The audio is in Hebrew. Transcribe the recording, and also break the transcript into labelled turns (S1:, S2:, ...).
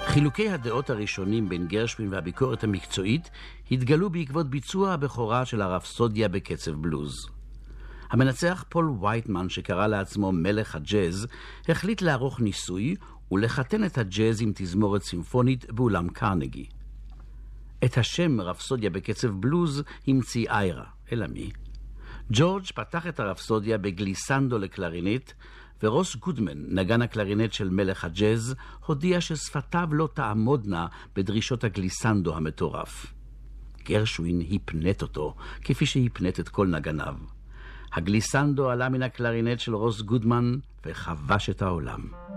S1: חילוקי הדעות הראשונים בין גרשווין והביקורת המקצועית התגלו בעקבות ביצוע הבכורה של הרפסודיה בקצב בלוז. המנצח פול וייטמן, שקרא לעצמו מלך הג'אז, החליט לערוך ניסוי ולחתן את הג'אז עם תזמורת סימפונית באולם קרנגי. את השם רפסודיה בקצב בלוז המציא איירה, אלא מי? ג'ורג' פתח את הרפסודיה בגליסנדו לקלרינט, ורוס גודמן, נגן הקלרינט של מלך הג'אז, הודיע ששפתיו לא תעמודנה בדרישות הגליסנדו המטורף. גרשווין הפנט אותו, כפי שהפנט את כל נגניו. הגליסנדו עלה מן הקלרינט של רוס גודמן וחבש את העולם.